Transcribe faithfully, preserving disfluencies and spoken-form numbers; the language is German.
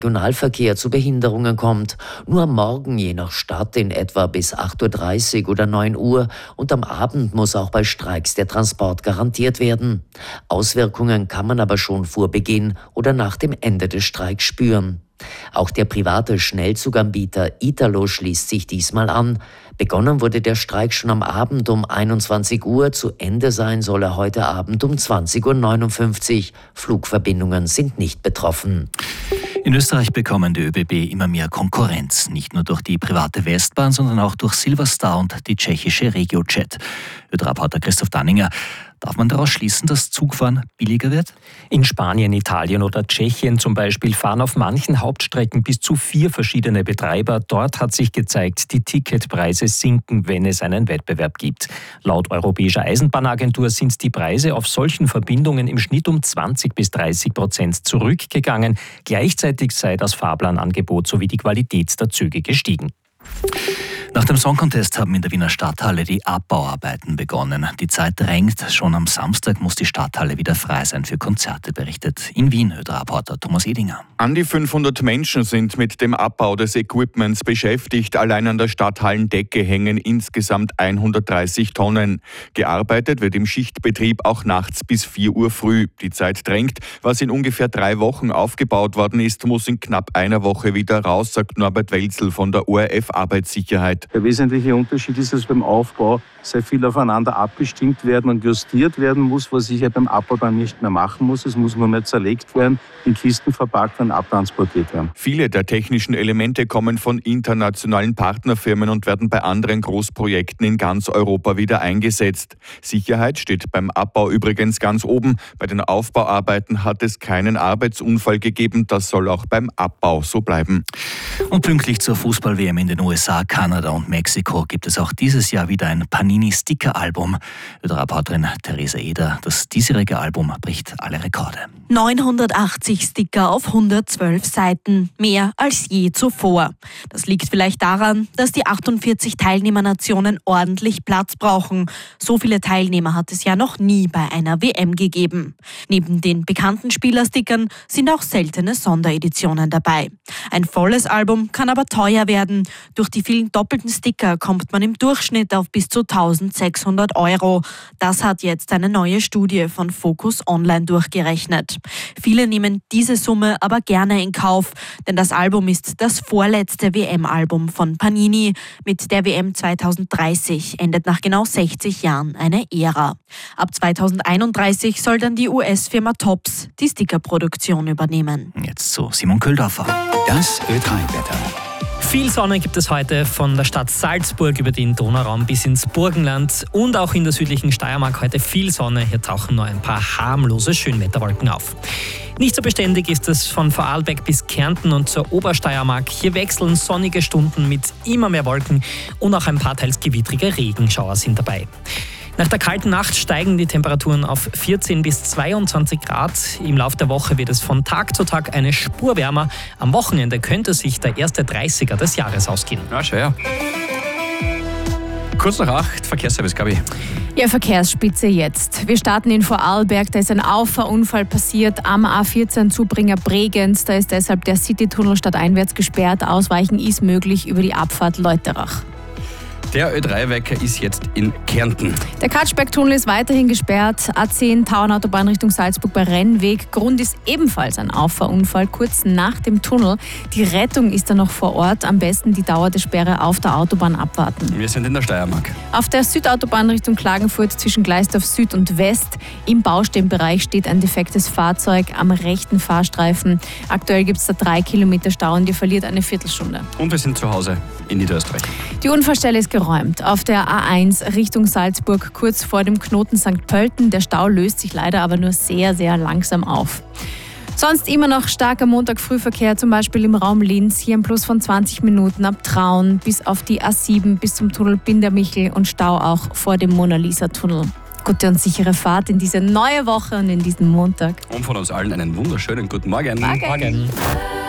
Regionalverkehr zu Behinderungen kommt. Nur am Morgen je nach Stadt in etwa bis acht Uhr dreißig oder neun Uhr und am Abend muss auch bei Streiks der Transport garantiert werden. Auswirkungen kann man aber schon vor Beginn oder nach dem Ende des Streiks spüren. Auch der private Schnellzuganbieter Italo schließt sich diesmal an. Begonnen wurde der Streik schon am Abend um einundzwanzig Uhr, zu Ende sein soll er heute Abend um zwanzig Uhr neunundfünfzig. Flugverbindungen sind nicht betroffen. In Österreich bekommen die ÖBB immer mehr Konkurrenz, nicht nur durch die private Westbahn, sondern auch durch Silverstar und die tschechische RegioJet. ÖDRA-Reporter Christoph Danninger. Darf man daraus schließen, dass Zugfahren billiger wird? In Spanien, Italien oder Tschechien zum Beispiel fahren auf manchen Hauptstrecken bis zu vier verschiedene Betreiber. Dort hat sich gezeigt, die Ticketpreise sinken, wenn es einen Wettbewerb gibt. Laut Europäischer Eisenbahnagentur sind die Preise auf solchen Verbindungen im Schnitt um zwanzig bis dreißig Prozent zurückgegangen. Gleichzeitig sei das Fahrplanangebot sowie die Qualität der Züge gestiegen. Nach dem Song Contest haben in der Wiener Stadthalle die Abbauarbeiten begonnen. Die Zeit drängt. Schon am Samstag muss die Stadthalle wieder frei sein für Konzerte, berichtet in Wien ÖDRA-Reporter Thomas Edinger. An die fünfhundert Menschen sind mit dem Abbau des Equipments beschäftigt. Allein an der Stadthallendecke hängen insgesamt hundertdreißig Tonnen. Gearbeitet wird im Schichtbetrieb auch nachts bis vier Uhr früh. Die Zeit drängt. Was in ungefähr drei Wochen aufgebaut worden ist, muss in knapp einer Woche wieder raus, sagt Norbert Welzel von der O R F Arbeitssicherheit. Der wesentliche Unterschied ist, dass beim Aufbau sehr viel aufeinander abgestimmt werden und justiert werden muss, was ich ja beim Abbau dann nicht mehr machen muss. Es muss nur mehr zerlegt werden, in Kisten verpackt und abtransportiert werden. Viele der technischen Elemente kommen von internationalen Partnerfirmen und werden bei anderen Großprojekten in ganz Europa wieder eingesetzt. Sicherheit steht beim Abbau übrigens ganz oben. Bei den Aufbauarbeiten hat es keinen Arbeitsunfall gegeben. Das soll auch beim Abbau so bleiben. Und pünktlich zur Fußball-W M in den U S A, Kanada und Mexiko gibt es auch dieses Jahr wieder ein Panini-Sticker-Album. ÖDRA-Reporterin Theresa Eder, das diesjährige Album bricht alle Rekorde. neunhundertachtzig Sticker auf hundertzwölf Seiten, mehr als je zuvor. Das liegt vielleicht daran, dass die achtundvierzig Teilnehmernationen ordentlich Platz brauchen. So viele Teilnehmer hat es ja noch nie bei einer W M gegeben. Neben den bekannten Spielerstickern sind auch seltene Sondereditionen dabei. Ein volles Album kann aber teuer werden. Durch die vielen doppelten Sticker kommt man im Durchschnitt auf bis zu eintausendsechshundert Euro. Das hat jetzt eine neue Studie von Focus Online durchgerechnet. Viele nehmen diese Summe aber gerne in Kauf, denn das Album ist das vorletzte W M-Album von Panini. Mit der W M zweitausenddreißig endet nach genau sechzig Jahren eine Ära. Ab zweitausendeinunddreißig soll dann die U S-Firma Topps die Stickerproduktion übernehmen. Jetzt zu Simon Köhldorfer. Das Ö drei Wetter. Viel Sonne gibt es heute von der Stadt Salzburg über den Donauraum bis ins Burgenland und auch in der südlichen Steiermark heute viel Sonne. Hier tauchen nur ein paar harmlose Schönwetterwolken auf. Nicht so beständig ist es von Vorarlberg bis Kärnten und zur Obersteiermark. Hier wechseln sonnige Stunden mit immer mehr Wolken und auch ein paar teils gewittrige Regenschauer sind dabei. Nach der kalten Nacht steigen die Temperaturen auf vierzehn bis zweiundzwanzig Grad. Im Laufe der Woche wird es von Tag zu Tag eine Spur wärmer. Am Wochenende könnte sich der erste dreißiger des Jahres ausgehen. Ja, schön, ja. Kurz nach acht, Verkehrsservice, Gabi. Ja, Verkehrsspitze jetzt. Wir starten in Vorarlberg, da ist ein Auffahrunfall passiert am A vierzehn Zubringer Bregenz. Da ist deshalb der Citytunnel stadteinwärts gesperrt. Ausweichen ist möglich über die Abfahrt Leuterach. Der Ö drei Wecker ist jetzt in Kärnten. Der Katschberg-Tunnel ist weiterhin gesperrt. A zehn Tauernautobahn Richtung Salzburg bei Rennweg. Grund ist ebenfalls ein Auffahrunfall kurz nach dem Tunnel. Die Rettung ist dann noch vor Ort. Am besten die Dauer der Sperre auf der Autobahn abwarten. Wir sind in der Steiermark. Auf der Südautobahn Richtung Klagenfurt zwischen Gleisdorf Süd und West im Baustellenbereich steht ein defektes Fahrzeug am rechten Fahrstreifen. Aktuell gibt es da drei Kilometer Stau und ihr verliert eine Viertelstunde. Und wir sind zu Hause in Niederösterreich. Die Unfallstelle ist geräumt. Auf der A eins Richtung Salzburg kurz vor dem Knoten Sankt Pölten. Der Stau löst sich leider aber nur sehr, sehr langsam auf. Sonst immer noch starker Montag-Frühverkehr, zum Beispiel im Raum Linz. Hier ein Plus von zwanzig Minuten ab Traun bis auf die A sieben bis zum Tunnel Bindermichel und Stau auch vor dem Mona-Lisa-Tunnel. Gute und sichere Fahrt in diese neue Woche und in diesen Montag. Und von uns allen einen wunderschönen guten Morgen. Morgen. Morgen.